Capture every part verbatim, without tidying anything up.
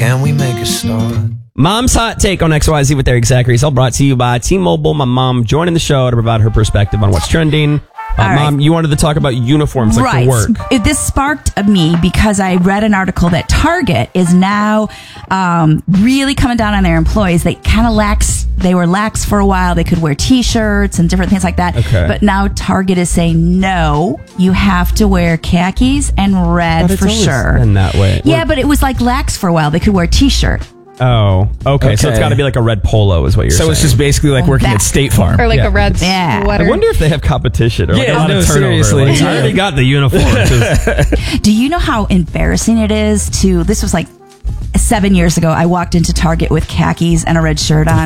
and we make a start. Mom's Hot Take on X Y Z with Eric Zachary. All brought to you by T-Mobile. My mom joining the show to provide her perspective on what's trending. Uh, right. Mom, you wanted to talk about uniforms, like right. for work. It, this sparked me because I read an article that Target is now um, really coming down on their employees. They kind of lax. They were lax for a while. They could wear T-shirts and different things like that. Okay. But now Target is saying, no, you have to wear khakis and red But it's for always sure. been that way. Yeah, but it was like lax for a while. They could wear a T-shirt. Oh, okay. So Okay. it's got to be like a red polo is what you're So saying. it's just basically like working That- at State Farm. Or like Yeah. a red Yeah. sweater. I wonder if they have competition or like Yeah, a lot no, of turnover. seriously. Like, I Yeah. already got the uniform. Just- Do you know how embarrassing it is to, this was like seven years ago, I walked into Target with khakis and a red shirt on.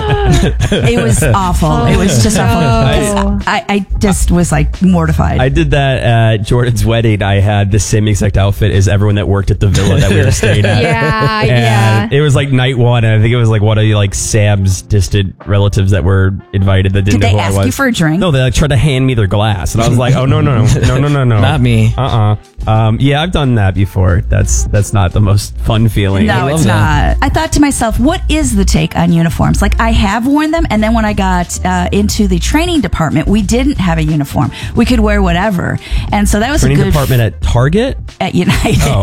It was awful. It was just awful. 'Cause I, I just was like mortified. I did that at Jordan's wedding. I had the same exact outfit as everyone that worked at the villa that we were staying at. Yeah, And yeah. it was like night one, and I think it was like one of like Sam's distant relatives that were invited that didn't Did know they who I ask was. you for a drink? No, they like tried to hand me their glass, and I was like, "Oh no, no, no, no, no, no, no, Not me. Uh, uh Um, yeah, I've done that before. That's that's not the most fun feeling. No, love it's that. not. I thought to myself, what is the take on uniforms? Like, I have worn them, and then when I got uh, into the training department, we didn't have a uniform. We could wear whatever, and so that was Training a good department at Target. at United. Oh,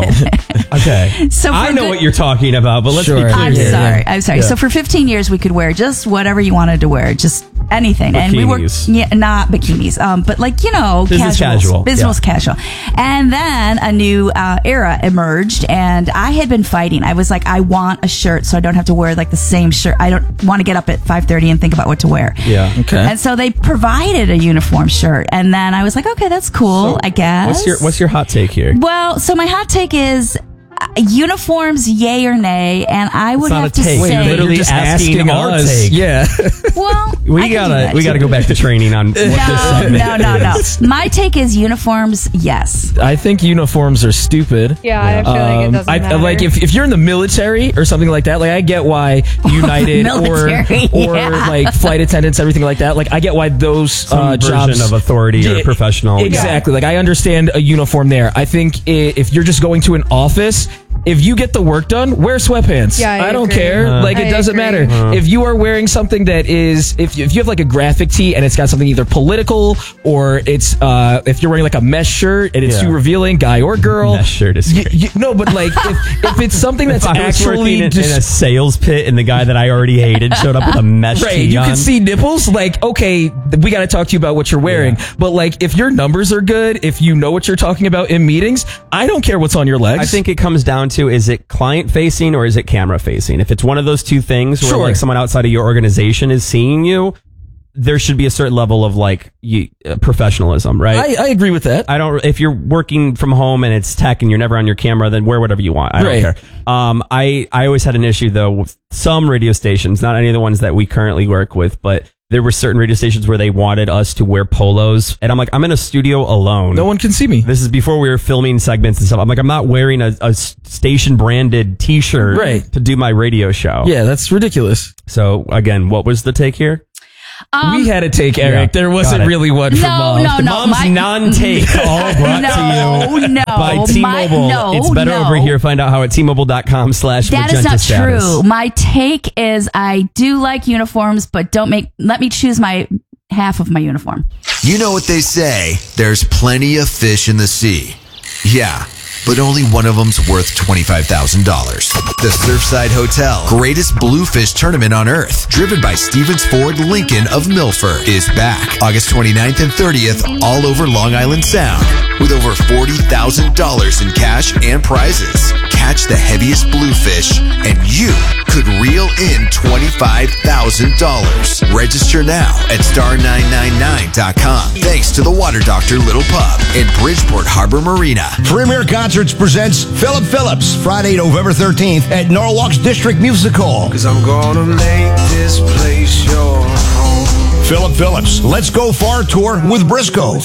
okay. So I for know good- what you're talking about, but let's Sure. be clear. I'm here. sorry. I'm sorry. Yeah. So for fifteen years, we could wear just whatever you wanted to wear, just anything. And we were, Bikinis. yeah, not bikinis, um, but like, you know, Business casuals, casual, business yeah. casual. And then a new uh, era emerged, and I had been fighting. I was like, I want a shirt so I don't have to wear like the same shirt. I don't want to get up at five thirty and think about what to wear. Yeah. Okay. And so they provided a uniform shirt, and then I was like, okay, that's cool, So I guess. What's your What's your hot take here? Well, so my hot take is uh, uniforms, yay or nay, and I would It's not have a to take. say, You're literally just asking our us. take. Yeah. well, I We can do gotta that we too. gotta go back to training on what this No, segment no, no, no. is. My take is uniforms, yes. I think uniforms are stupid. Yeah, I feel like it Um, doesn't I, matter. like if, if you're in the military or something like that, like I get why United or Military, or yeah. like flight attendants, everything like that. Like I get why those Some uh, version jobs of authority or Yeah, professional. Exactly. Like I understand a uniform there. I think i- if you're just going to an office, if you get the work done, wear sweatpants. Yeah, I I, don't agree. care. Uh, like it I doesn't agree. matter. If you are wearing something that is, if you, if you have like a graphic tee and it's got something either political or it's, uh, if you're wearing like a mesh shirt and it's Yeah. too revealing, guy or girl. Mesh shirt is Y- great. y- no, but like if, if it's something that's If I was working actually in, just in a sales pit and the guy that I already hated showed up with a mesh right, tee you on. can see nipples. Like, okay, th- we got to talk to you about what you're wearing. Yeah. But like, if your numbers are good, if you know what you're talking about in meetings, I don't care what's on your legs. I think it comes down to, is it client facing or is it camera facing? If it's one of those two things where Sure. like someone outside of your organization is seeing you, there should be a certain level of like you, uh, professionalism, right? I, I agree with that. I don't. If you're working from home and it's tech and you're never on your camera, then wear whatever you want. I Right. don't care. Um, I I always had an issue though with some radio stations, not any of the ones that we currently work with, but there were certain radio stations where they wanted us to wear polos, and I'm like, I'm in a studio alone. No one can see me. This is before we were filming segments and stuff. I'm like, I'm not wearing a, a station branded T-shirt Right. to do my radio show. Yeah, that's ridiculous. So again, what was the take here? Um, we had a take, Eric. Yeah, there got wasn't it. really one from No, mom. no, no. Mom's my- non-take, all brought No, to you no, by my- T-Mobile. no, it's better no. over here. Find out how at T-Mobile.com slash That magenta is not status. true. My take is I do like uniforms, but don't make, let me choose my half of my uniform. You know what they say, there's plenty of fish in the sea. Yeah, but only one of them's worth twenty-five thousand dollars. The Surfside Hotel, greatest bluefish tournament on earth, driven by Stevens Ford Lincoln of Milford, is back August twenty-ninth and thirtieth all over Long Island Sound with over forty thousand dollars in cash and prizes. Catch the heaviest bluefish and you could reel in twenty-five thousand dollars. Register now at star nine nine nine dot com. Thanks to the Water Doctor Little Pub and Bridgeport Harbor Marina. Premier Concerts presents Philip Phillips, Friday, November thirteenth at Norwalk's District Music Hall. Cause I'm gonna make this place your home. Philip Phillips, Let's Go Far Tour with Briscoe.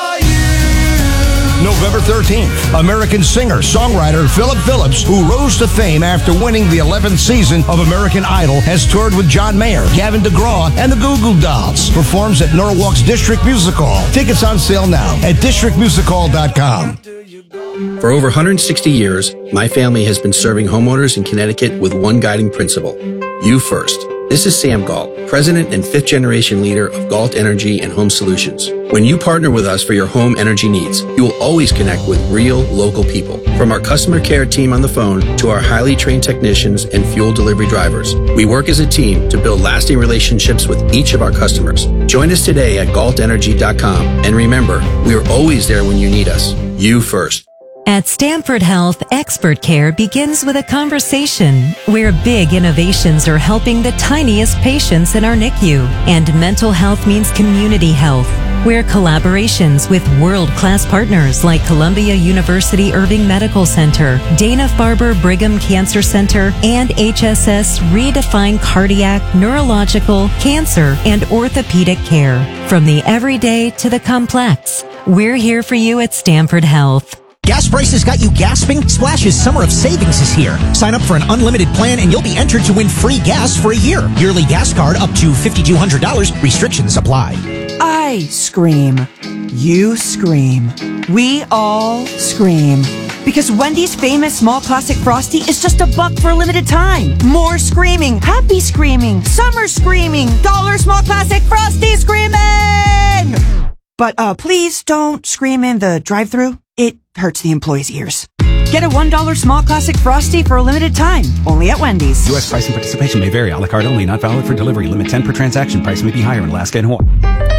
November thirteenth, American singer, songwriter Philip Phillips, who rose to fame after winning the eleventh season of American Idol, has toured with John Mayer, Gavin DeGraw, and the Goo Goo Dolls. Performs at Norwalk's District Music Hall. Tickets on sale now at district music hall dot com. For over one hundred sixty years, my family has been serving homeowners in Connecticut with one guiding principle: you first. This is Sam Galt, president and fifth generation leader of Galt Energy and Home Solutions. When you partner with us for your home energy needs, you will always connect with real local people. From our customer care team on the phone to our highly trained technicians and fuel delivery drivers, we work as a team to build lasting relationships with each of our customers. Join us today at galt energy dot com. And remember, we are always there when you need us. You first. At Stanford Health, expert care begins with a conversation where big innovations are helping the tiniest patients in our N I C U. And mental health means community health, where collaborations with world-class partners like Columbia University Irving Medical Center, Dana-Farber Brigham Cancer Center, and H S S redefine cardiac, neurological, cancer, and orthopedic care. From the everyday to the complex, we're here for you at Stanford Health. Gas prices got you gasping? Splash's Summer of Savings is here. Sign up for an unlimited plan and you'll be entered to win free gas for a year. Yearly gas card up to five thousand two hundred dollars. Restrictions apply. I scream. You scream. We all scream. Because Wendy's famous small classic Frosty is just a buck for a limited time. More screaming. Happy screaming. Summer screaming. Dollar small classic Frosty screaming! But uh, please don't scream in the drive-thru. It hurts the employees' ears. Get a one dollar small classic Frosty for a limited time, only at Wendy's. U S price and participation may vary. A la carte only, not valid for delivery. Limit ten per transaction. Price may be higher in Alaska and Hawaii.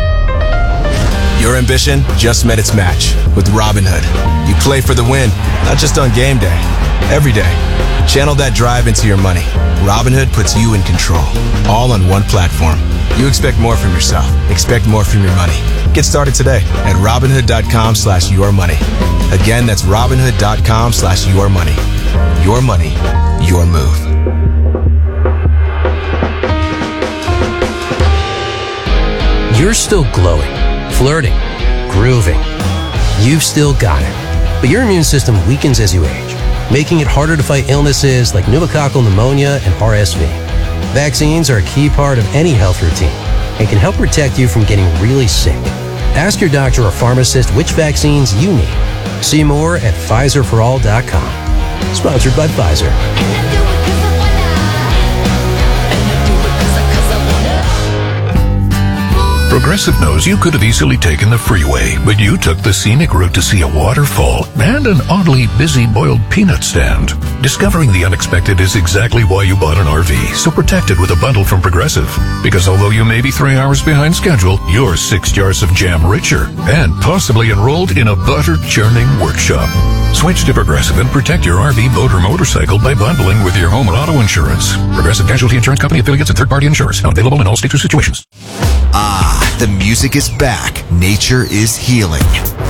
Your ambition just met its match with Robinhood. You play for the win, not just on game day, every day. Channel that drive into your money. Robinhood puts you in control, all on one platform. You expect more from yourself. Expect more from your money. Get started today at Robinhood.com slash your money. Again, that's Robinhood.com slash your money. Your money, your move. You're still glowing, flirting, grooving. You've still got it. But your immune system weakens as you age, making it harder to fight illnesses like pneumococcal pneumonia and R S V. Vaccines are a key part of any health routine and can help protect you from getting really sick. Ask your doctor or pharmacist which vaccines you need. See more at Pfizer for all dot com. Sponsored by Pfizer. Progressive knows you could have easily taken the freeway, but you took the scenic route to see a waterfall and an oddly busy boiled peanut stand. Discovering the unexpected is exactly why you bought an R V, so protect it with a bundle from Progressive. Because although you may be three hours behind schedule, you're six jars of jam richer and possibly enrolled in a butter churning workshop. Switch to Progressive and protect your R V, boat, or motorcycle by bundling with your home and auto insurance. Progressive Casualty Insurance Company affiliates and third-party insurers. Not available in all states or situations. Ah, the music is back. Nature is healing.